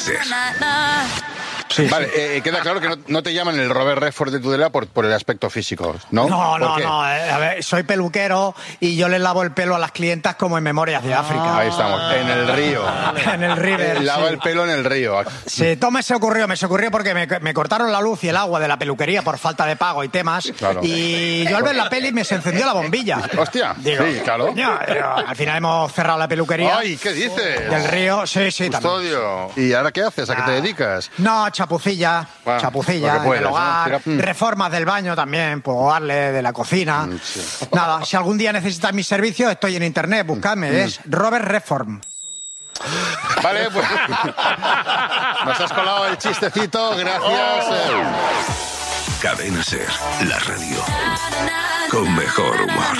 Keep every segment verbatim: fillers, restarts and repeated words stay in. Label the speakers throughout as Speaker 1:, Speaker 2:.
Speaker 1: Ser.
Speaker 2: Sí,
Speaker 3: vale,
Speaker 2: sí.
Speaker 3: eh, queda claro que no, no te llaman el Robert Redford de Tudela por, por el aspecto físico, ¿no?
Speaker 2: No, no,
Speaker 3: ¿Por qué?
Speaker 2: no. eh, a ver, soy peluquero y yo les lavo el pelo a las clientas como en Memorias de África.
Speaker 3: Ahí estamos, en el río.
Speaker 2: En el River.
Speaker 3: Eh, Lava
Speaker 2: sí.
Speaker 3: el pelo en el río.
Speaker 2: Sí, todo me se ocurrió, me se ocurrió porque me, me cortaron la luz y el agua de la peluquería por falta de pago y temas.
Speaker 3: Claro.
Speaker 2: Y yo al ver la peli me se encendió la bombilla.
Speaker 3: Hostia,
Speaker 2: Digo,
Speaker 3: sí, claro.
Speaker 2: coño, pero al final hemos cerrado la peluquería.
Speaker 3: Ay, ¿qué dices?
Speaker 2: Del río, sí, sí, también.
Speaker 3: Custodio. ¿Y ahora qué haces? ¿A qué te dedicas?
Speaker 2: No, chapucilla,
Speaker 3: Bueno,
Speaker 2: chapucilla
Speaker 3: lo que puedas,
Speaker 2: en el hogar,
Speaker 3: ¿no? Tira-
Speaker 2: reformas del baño también, puedo darle de la cocina.
Speaker 3: Sí.
Speaker 2: Nada, si algún día necesitas mis servicios, estoy en internet, buscadme, es Robert Reform.
Speaker 3: Vale, pues nos has colado el chistecito, gracias. eh.
Speaker 1: Cadena Ser, la radio con mejor humor.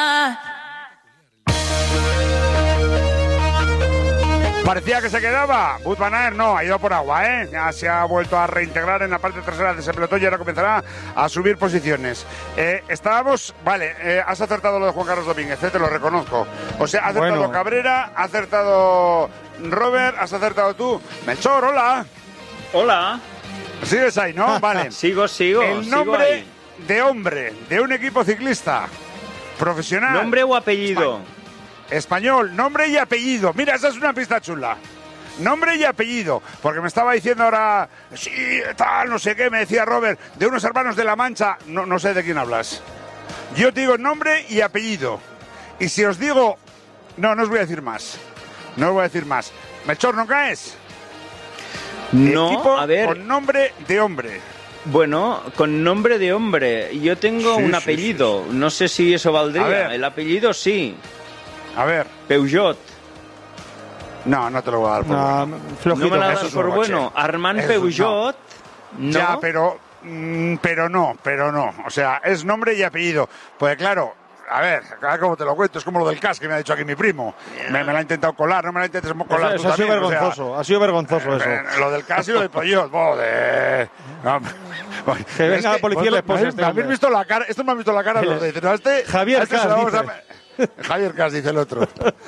Speaker 4: Parecía que se quedaba. Wout van Aert no, ha ido por agua, ¿eh? Ya se ha vuelto a reintegrar en la parte trasera de ese pelotón y ahora comenzará a subir posiciones. Eh, estábamos... Vale, eh, has acertado lo de Juan Carlos Domínguez, eh, te lo reconozco. O sea, ha acertado
Speaker 5: Bueno.
Speaker 4: Cabrera, ha acertado Robert, has acertado tú. Melchor, hola.
Speaker 5: Hola.
Speaker 4: Sigues ahí, ¿no? Vale.
Speaker 5: Sigo, sigo.
Speaker 4: El
Speaker 5: sigo
Speaker 4: nombre
Speaker 5: ahí.
Speaker 4: de hombre de un equipo ciclista profesional.
Speaker 5: ¿Nombre o apellido?
Speaker 4: Español, nombre y apellido. Mira, esa es una pista chula. Nombre y apellido. Porque me estaba diciendo ahora, sí, tal, no sé qué, me decía Robert, de unos hermanos de La Mancha. No, no sé de quién hablas. Yo te digo nombre y apellido. Y si os digo... No, no os voy a decir más. No os voy a decir más. Melchor, ¿no caes?
Speaker 5: No,
Speaker 4: Equipo
Speaker 5: a ver.
Speaker 4: con nombre de hombre.
Speaker 5: Bueno, con nombre de hombre. Yo tengo
Speaker 4: Sí,
Speaker 5: un
Speaker 4: sí,
Speaker 5: apellido. No sé si eso
Speaker 4: A
Speaker 5: valdría.
Speaker 4: ver.
Speaker 5: El apellido sí.
Speaker 4: A ver.
Speaker 5: Peugeot.
Speaker 4: No, no te lo voy a dar por
Speaker 6: No,
Speaker 4: bueno.
Speaker 6: flojito.
Speaker 5: No me la
Speaker 4: eso
Speaker 5: das
Speaker 4: es
Speaker 5: por
Speaker 4: un
Speaker 5: bueno.
Speaker 4: coche.
Speaker 5: Armand
Speaker 4: Eso
Speaker 5: Peugeot. No.
Speaker 4: Ya, pero... mm, pero no, pero no. O sea, es nombre y apellido. Pues claro... A ver, a ver cómo te lo cuento, es como lo del C A S que me ha dicho aquí mi primo. Me, me lo ha intentado colar, no me lo ha intentado colar
Speaker 6: Eso,
Speaker 4: tú
Speaker 6: eso ha sido
Speaker 4: también, o sea,
Speaker 6: vergonzoso, ha sido vergonzoso eso.
Speaker 4: eh, lo del C A S y lo del Peugeot, joder. No,
Speaker 6: Que venga
Speaker 4: es
Speaker 6: la policía y le
Speaker 4: vosotros
Speaker 6: expose a
Speaker 4: me
Speaker 6: este
Speaker 4: habéis
Speaker 6: hombre.
Speaker 4: visto la cara, esto me han visto la cara los de dicen, no, a este,
Speaker 6: Javier
Speaker 4: a este se
Speaker 6: Cas,
Speaker 4: lo vamos a-
Speaker 6: dice.
Speaker 4: Javier Cas, dice el otro.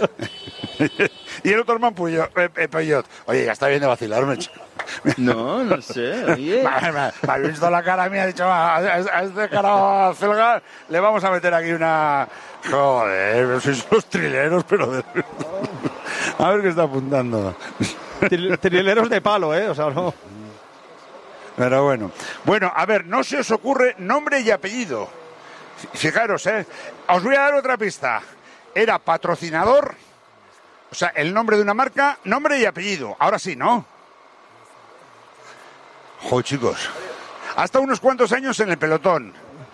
Speaker 4: Y el otro hermano Peugeot, eh, eh, Peugeot. Oye, ya está bien de vacilarme. chico.
Speaker 5: No, no sé. Oye.
Speaker 4: Me, me- me habéis visto la cara mía, ha dicho, "Va, a, a este cara celga le vamos a meter aquí una... Joder, sois los trileros, pero de... A ver qué está apuntando.
Speaker 6: Tri- Trileros de palo, ¿eh? O sea, no.
Speaker 4: Pero bueno. Bueno, a ver, no se os ocurre nombre y apellido. Fijaros, ¿eh? Os voy a dar otra pista. Era patrocinador, o sea, el nombre de una marca, nombre y apellido. Ahora sí, ¿no? Joder, chicos. Hasta unos cuantos años en el pelotón.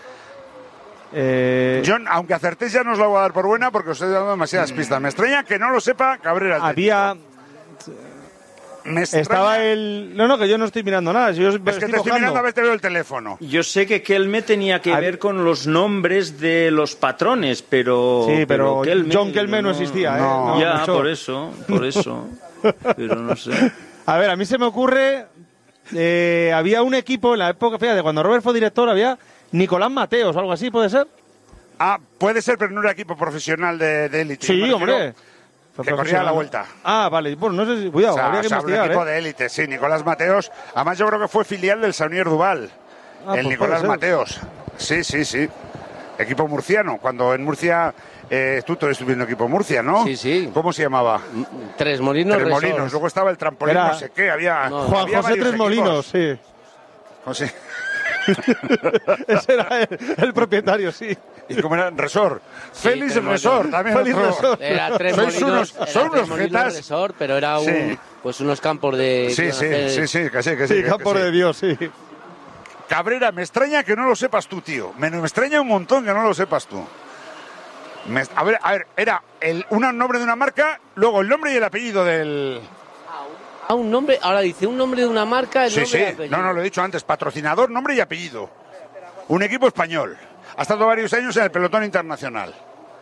Speaker 6: Eh,
Speaker 4: Yo, aunque acertéis, ya no os la voy a dar por buena porque os estoy dando demasiadas pistas. Me extraña que no lo sepa Cabrera. el
Speaker 6: había.
Speaker 4: Me extraña-
Speaker 6: Estaba el. No, no, que yo no estoy mirando nada. Si yo
Speaker 4: Es que te estoy mirando a ver, te veo el teléfono.
Speaker 5: Yo sé que Kelme tenía que
Speaker 6: A-
Speaker 5: ver con los nombres de los patrones, pero...
Speaker 6: Sí, pero
Speaker 5: Kelme,
Speaker 6: John Kelme no existía, ¿eh?
Speaker 4: no.
Speaker 6: No,
Speaker 5: ya,
Speaker 6: mucho.
Speaker 5: por eso, por eso. Pero no sé.
Speaker 6: A ver, a mí se me ocurre. eh, había un equipo en la época, fíjate, cuando Robert fue director, había Nicolás Mateos, algo así, ¿puede ser?
Speaker 4: Ah, puede ser, pero no era equipo profesional de, de élite. Yo
Speaker 6: Sí,
Speaker 4: me refiero
Speaker 6: hombre. Fue
Speaker 4: que corría
Speaker 6: profesional.
Speaker 4: la vuelta.
Speaker 6: Ah, vale. Bueno, no sé si. Cuidado,
Speaker 4: O sea,
Speaker 6: habría que
Speaker 4: o sea, un
Speaker 6: investigar,
Speaker 4: equipo
Speaker 6: ¿eh?
Speaker 4: de élite, sí, Nicolás Mateos. Además, yo creo que fue filial del Saunier Duval.
Speaker 6: Ah,
Speaker 4: el
Speaker 6: pues
Speaker 4: Nicolás
Speaker 6: puede ser.
Speaker 4: Mateos. Sí, sí, sí. Equipo murciano. Cuando en Murcia. Eh, tú estuviste viendo equipo Murcia, ¿no?
Speaker 7: Sí, sí.
Speaker 4: ¿Cómo se llamaba?
Speaker 7: Tres Molinos
Speaker 4: Tres
Speaker 7: Resort.
Speaker 4: Molinos. Luego estaba el trampolín,
Speaker 6: Era-
Speaker 4: no sé qué. Había.
Speaker 7: No.
Speaker 6: Juan
Speaker 4: había
Speaker 6: José
Speaker 4: varios
Speaker 6: Tres Molinos,
Speaker 4: equipos.
Speaker 6: sí.
Speaker 4: José.
Speaker 6: Ese era el, el propietario, sí.
Speaker 4: ¿Y cómo era? Resort. Félix
Speaker 7: Tres Molinos.
Speaker 4: Resort. También
Speaker 6: Félix
Speaker 4: otro.
Speaker 6: Resort.
Speaker 7: Era Tres
Speaker 4: Sois
Speaker 7: Molinos,
Speaker 4: unos-
Speaker 7: era
Speaker 4: son
Speaker 7: Tres
Speaker 4: unos
Speaker 7: Molinos
Speaker 4: jetas.
Speaker 7: Resort, pero era un,
Speaker 4: Sí.
Speaker 7: pues unos campos de...
Speaker 4: Sí,
Speaker 7: que
Speaker 4: sí,
Speaker 7: iban a hacer-
Speaker 4: sí, sí, que sí, que sí.
Speaker 6: Sí,
Speaker 4: que-
Speaker 6: campo
Speaker 4: que sí.
Speaker 6: de Dios, sí.
Speaker 4: Cabrera, me extraña que no lo sepas tú, tío. Me, me extraña un montón que no lo sepas tú. Me- a ver, a ver, era el un nombre de una marca, luego el nombre y el apellido del...
Speaker 7: Ah, un nombre, ahora dice un nombre de una marca, el
Speaker 4: Sí,
Speaker 7: nombre
Speaker 4: sí,
Speaker 7: y apellido.
Speaker 4: no, no, lo he dicho antes, patrocinador, nombre y apellido. Un equipo español. Ha estado varios años en el pelotón internacional.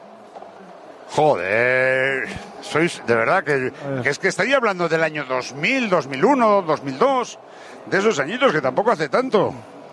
Speaker 4: Joder, sois, de verdad, que, que es que estaría hablando del año dos mil, dos mil uno, dos mil dos, de esos añitos que tampoco hace tanto.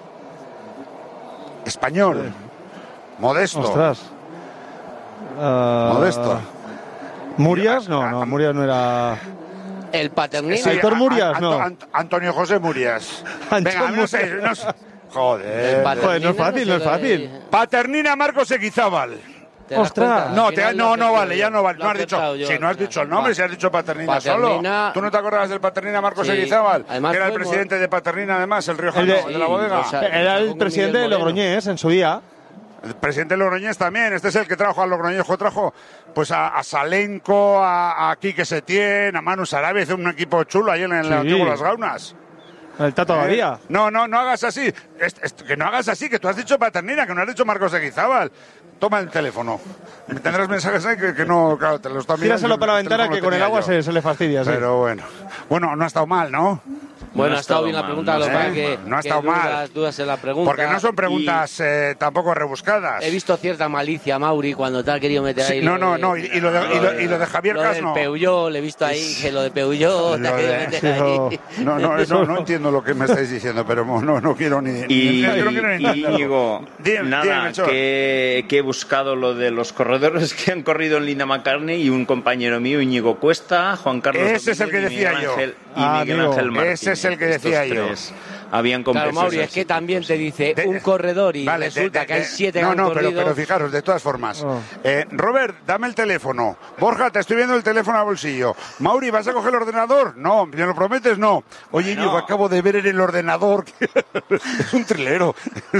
Speaker 4: Español, modesto.
Speaker 6: Ostras. Ah,
Speaker 4: Modesto.
Speaker 6: ¿Murias? No, no, Murias no era.
Speaker 7: El Paternina.
Speaker 4: Sí,
Speaker 6: Aitor
Speaker 4: a-
Speaker 6: Murias,
Speaker 4: a-
Speaker 6: no.
Speaker 4: Ant- Antonio José Murias.
Speaker 6: Antonio
Speaker 4: Venga, no sé,
Speaker 6: Murias.
Speaker 4: no sé. Joder.
Speaker 6: Joder, no es fácil, no es fácil.
Speaker 4: Paternina Marcos Eguizábal.
Speaker 7: ¿Te das
Speaker 6: Ostras.
Speaker 7: cuenta? Al
Speaker 4: No, te,
Speaker 7: final
Speaker 4: no,
Speaker 7: lo
Speaker 4: no
Speaker 7: he
Speaker 4: vale,
Speaker 7: acertado
Speaker 4: ya
Speaker 7: yo.
Speaker 4: no vale.
Speaker 7: Lo
Speaker 4: No
Speaker 7: he
Speaker 4: has dicho,
Speaker 7: acertado yo.
Speaker 4: si no has dicho el nombre,
Speaker 7: Va.
Speaker 4: si has dicho Paternina,
Speaker 7: Paternina-
Speaker 4: solo. ¿Tú no te acordabas del Paternina Marcos
Speaker 7: Sí.
Speaker 4: Eguizábal?
Speaker 7: Además
Speaker 4: que era el
Speaker 7: fue
Speaker 4: presidente de Paternina, además, el riojano,
Speaker 6: El de-
Speaker 4: el de la bodega.
Speaker 7: o sea,
Speaker 6: Era el
Speaker 7: Con
Speaker 6: presidente de
Speaker 7: Miguel Moreno.
Speaker 6: Logroñés en su día.
Speaker 4: El presidente Logroñés también. Este es el que trajo al Logroñejo, trajo pues a, a Salenco, a, a Quique Setién, a Manu Sarabia, hizo un equipo chulo ahí en el
Speaker 6: Sí.
Speaker 4: antiguo Las Gaunas.
Speaker 6: El Tato
Speaker 4: ¿Eh?
Speaker 6: Abadía.
Speaker 4: No, no, no hagas así. Es- es- que no hagas así, que tú has dicho Paternina, que no has dicho Marcos Eguizábal. Toma el teléfono. Tendrás mensajes ahí que, que no, claro, te lo están mirando.
Speaker 6: Tíraselo para la
Speaker 4: El
Speaker 6: ventana
Speaker 4: teléfono
Speaker 6: que
Speaker 4: lo
Speaker 6: con el
Speaker 4: tenía
Speaker 6: agua
Speaker 4: yo.
Speaker 6: se, se le fastidia. Sí.
Speaker 4: Pero bueno. Bueno, no ha estado mal, ¿no?
Speaker 7: Bueno,
Speaker 5: No
Speaker 7: ha
Speaker 5: ha
Speaker 7: estado
Speaker 5: estado
Speaker 7: bien la
Speaker 5: mal,
Speaker 7: pregunta,
Speaker 5: no
Speaker 7: lo
Speaker 5: ha
Speaker 7: que pasa
Speaker 4: estado
Speaker 7: que,
Speaker 4: mal, no ha
Speaker 7: que
Speaker 4: estado mal.
Speaker 7: dudas, dudas en la pregunta.
Speaker 4: Porque no son preguntas eh, tampoco rebuscadas.
Speaker 7: He visto cierta malicia, Mauri, cuando te ha querido meter
Speaker 4: Sí,
Speaker 7: ahí.
Speaker 4: no,
Speaker 7: lo
Speaker 4: no,
Speaker 7: de-
Speaker 4: no. Y, y lo de, y lo- y lo de Javier
Speaker 7: Lo
Speaker 4: Cas
Speaker 7: del
Speaker 4: no.
Speaker 7: Peugeot, le he visto ahí que lo de Peugeot te ha
Speaker 4: Lo
Speaker 7: querido
Speaker 4: de-
Speaker 7: meter
Speaker 6: sí, no.
Speaker 7: ahí.
Speaker 4: No, no, no, no entiendo lo que me estáis diciendo, pero no, no quiero ni.
Speaker 5: Y,
Speaker 4: ni- no quiero ni
Speaker 5: y
Speaker 4: entenderlo.
Speaker 5: Íñigo,
Speaker 4: Dime, dime,
Speaker 5: nada,
Speaker 4: Melchor.
Speaker 5: que, que he buscado lo de los corredores que han corrido en Linda McCartney y un compañero mío, Íñigo Cuesta, Juan Carlos
Speaker 4: Ese es el
Speaker 5: Domínguez
Speaker 4: que
Speaker 5: y
Speaker 4: decía
Speaker 5: Miguel
Speaker 4: yo.
Speaker 5: Ángel, y
Speaker 6: Ah,
Speaker 5: Miguel
Speaker 6: amigo.
Speaker 5: Ángel Martínez.
Speaker 4: Ese es el que
Speaker 5: Estos
Speaker 4: decía yo.
Speaker 5: tres habían
Speaker 7: Claro,
Speaker 5: competido.
Speaker 7: Mauri, es que también te dice
Speaker 4: De-
Speaker 7: un corredor y
Speaker 4: Vale, de-
Speaker 7: resulta
Speaker 4: de-
Speaker 7: que hay
Speaker 4: de-
Speaker 7: siete
Speaker 4: No,
Speaker 7: que han
Speaker 4: no, pero,
Speaker 7: corrido.
Speaker 4: pero fijaros, de todas formas.
Speaker 6: Oh.
Speaker 4: Eh, Robert, dame el teléfono. Borja, te estoy viendo el teléfono al bolsillo. Mauri, ¿vas a coger el ordenador? No, ¿me lo prometes? No. Oye, Íñigo, acabo de ver en el ordenador que es un trilero.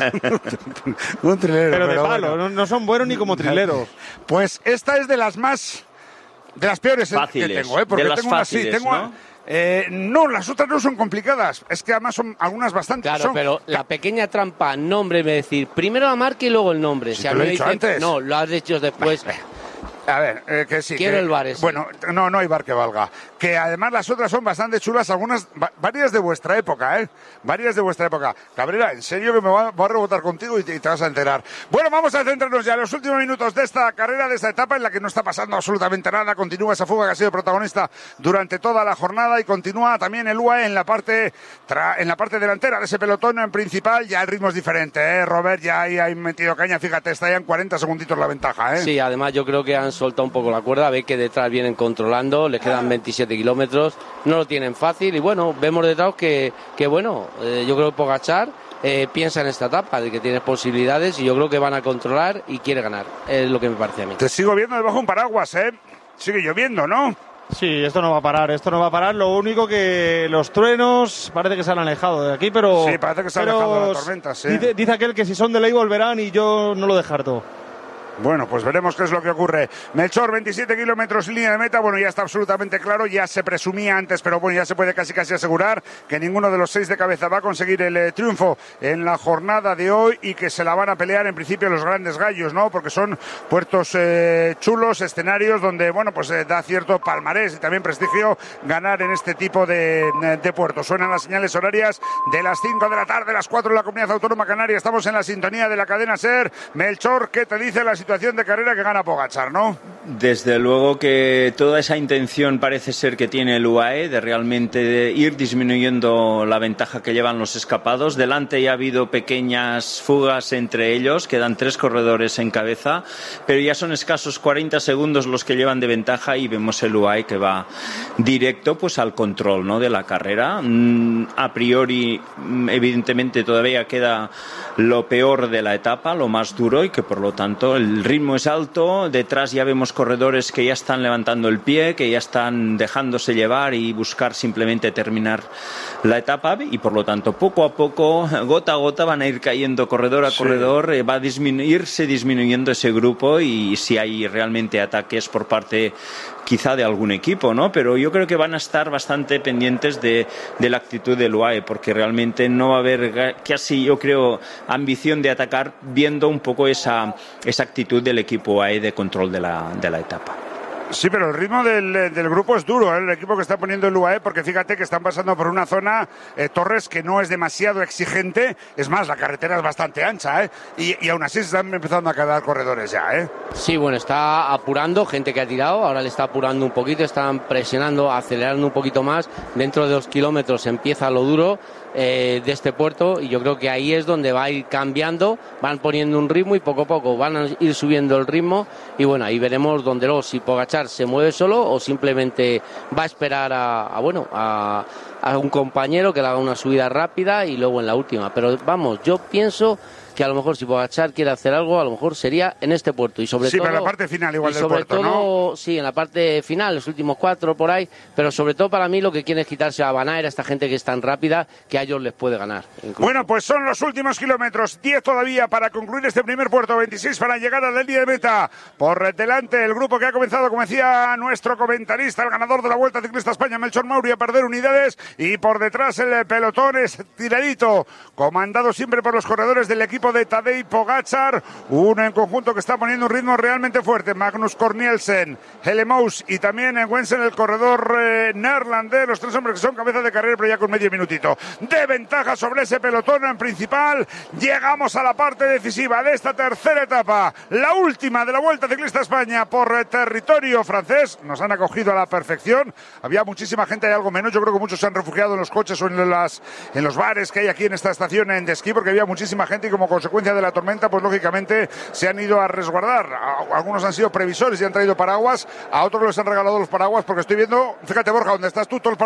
Speaker 4: un trilero.
Speaker 6: Pero de
Speaker 4: bueno.
Speaker 6: palo, no, no son buenos ni como trileros.
Speaker 4: Pues esta es de las más. De las peores eh, que
Speaker 5: Fáciles,
Speaker 4: tengo, ¿eh? Porque
Speaker 5: de las
Speaker 4: tengo una sí,
Speaker 5: fáciles,
Speaker 4: tengo.
Speaker 5: ¿no?
Speaker 4: Eh, no, las otras no son complicadas. Es que además son algunas bastante.
Speaker 7: Claro,
Speaker 4: son-
Speaker 7: pero la pequeña trampa, nombre, me decir, primero la marca y luego el nombre.
Speaker 4: Si
Speaker 7: Si a
Speaker 4: te
Speaker 7: mí
Speaker 4: lo he
Speaker 7: me
Speaker 4: dicho
Speaker 7: dicen,
Speaker 4: antes.
Speaker 7: no, lo has dicho después.
Speaker 4: A ver, eh, que sí.
Speaker 7: Quiero
Speaker 4: que-
Speaker 7: el bar ese.
Speaker 4: Bueno, no, no hay bar que valga. Que además las otras son bastante chulas, algunas, va- varias de vuestra época, ¿eh? Varias de vuestra época. Cabrera, en serio que me va, va a rebotar contigo y te, y te vas a enterar. Bueno, vamos a centrarnos ya en los últimos minutos de esta carrera, de esta etapa en la que no está pasando absolutamente nada. Continúa esa fuga que ha sido protagonista durante toda la jornada y continúa también el U A E en la parte, tra- en la parte delantera de ese pelotón en principal. Ya el ritmo es diferente, ¿eh? Robert, ya ahí ha metido caña, fíjate, está ya en cuarenta segunditos la ventaja, ¿eh?
Speaker 7: Sí, además yo creo que han soltado un poco la cuerda, ve que detrás vienen controlando, les quedan veintisiete kilómetros, no lo tienen fácil y bueno, vemos detrás que, que bueno, eh, yo creo que Pogačar eh, piensa en esta etapa, de que tiene posibilidades y yo creo que van a controlar y quiere ganar, es lo que me parece a mí.
Speaker 4: Te sigo viendo debajo de un paraguas, ¿eh? Sigue lloviendo, ¿no?
Speaker 6: Sí, esto no va a parar, esto no va a parar. Lo único que los truenos parece que se han alejado de aquí, pero.
Speaker 4: Sí, parece que se han
Speaker 6: pero
Speaker 4: alejado de la tormenta, sí.
Speaker 6: Dice, dice aquel que si son de ley volverán y yo no lo descarto.
Speaker 4: Bueno, pues veremos qué es lo que ocurre. Melchor, veintisiete kilómetros, línea de meta. Bueno, ya está absolutamente claro, ya se presumía antes, pero bueno, ya se puede casi casi asegurar que ninguno de los seis de cabeza va a conseguir el eh, triunfo en la jornada de hoy y que se la van a pelear en principio los grandes gallos, ¿no? Porque son puertos eh, chulos, escenarios donde, bueno, pues eh, da cierto palmarés y también prestigio ganar en este tipo de, de puertos. Suenan las señales horarias de las cinco de la tarde, las cuatro en la Comunidad Autónoma Canaria. Estamos en la sintonía de la cadena SER. Melchor, ¿qué te dice la situación de carrera que gana Pogačar, no?
Speaker 5: Desde luego que toda esa intención parece ser que tiene el U A E de realmente de ir disminuyendo la ventaja que llevan los escapados. Delante ya ha habido pequeñas fugas entre ellos, quedan tres corredores en cabeza, pero ya son escasos cuarenta segundos los que llevan de ventaja y vemos el U A E que va directo pues al control, ¿no?, de la carrera. Mm, a priori, mm, evidentemente todavía queda lo peor de la etapa, lo más duro, y que por lo tanto el ritmo es alto. Detrás ya vemos corredores que ya están levantando el pie, que ya están dejándose llevar y buscar simplemente terminar la etapa, y por lo tanto poco a poco, gota a gota, van a ir cayendo corredor a
Speaker 4: Sí.
Speaker 5: corredor, eh, va a disminuirse disminuyendo ese grupo, y si hay realmente ataques por parte quizá de algún equipo, ¿no? Pero yo creo que van a estar bastante pendientes de, de la actitud del U A E, porque realmente no va a haber casi, yo creo, ambición de atacar, viendo un poco esa, esa actitud del equipo U A E de control de la, de la etapa.
Speaker 4: Sí, pero el ritmo del, del grupo es duro, ¿eh? El equipo que está poniendo el U A E, porque fíjate que están pasando por una zona, eh, Torres, que no es demasiado exigente. Es más, la carretera es bastante ancha, ¿eh? Y, y aún así se están empezando a quedar corredores ya, ¿eh?
Speaker 7: Sí, bueno, está apurando, gente que ha tirado, ahora le está apurando un poquito, están presionando, acelerando un poquito más. Dentro de dos kilómetros empieza lo duro eh, de este puerto y yo creo que ahí es donde va a ir cambiando, van poniendo un ritmo y poco a poco van a ir subiendo el ritmo y bueno, ahí veremos donde luego si Pogačar Pogačar se mueve solo o simplemente va a esperar a, a bueno, a, a un compañero que le haga una subida rápida y luego en la última. Pero vamos, yo pienso que a lo mejor si Pogačar quiere hacer algo, a lo mejor sería en este puerto y sobre
Speaker 4: sí,
Speaker 7: todo...
Speaker 4: Sí, pero en la parte final igual
Speaker 7: y
Speaker 4: del
Speaker 7: sobre
Speaker 4: puerto,
Speaker 7: todo,
Speaker 4: ¿no?
Speaker 7: Sí, en la parte final, los últimos cuatro por ahí, pero sobre todo para mí lo que quiere es quitarse a Van Aert, a esta gente que es tan rápida que a ellos les puede ganar. Incluso.
Speaker 4: Bueno, pues son los últimos kilómetros, diez todavía para concluir este primer puerto, veintiséis para llegar a la línea de meta. Por delante el grupo que ha comenzado, como decía nuestro comentarista, el ganador de la Vuelta Ciclista España, Melchor Mauri, a perder unidades, y por detrás el pelotón es tiradito, comandado siempre por los corredores del equipo de Tadej Pogačar, uno en conjunto que está poniendo un ritmo realmente fuerte, Magnus Cort Nielsen, Hellemous y también en Wensen el corredor eh, neerlandés, los tres hombres que son cabeza de carrera, pero ya con medio minutito de ventaja sobre ese pelotón en principal. Llegamos a la parte decisiva de esta tercera etapa, la última de la Vuelta Ciclista España por eh, territorio francés. Nos han acogido a la perfección, había muchísima gente, hay algo menos, yo creo que muchos se han refugiado en los coches o en, las, en los bares que hay aquí en esta estación de esquí, porque había muchísima gente y como consecuencia de la tormenta, pues lógicamente se han ido a resguardar. Algunos han sido previsores y han traído paraguas, a otros les han regalado los paraguas, porque estoy viendo, fíjate Borja, donde estás tú, todo el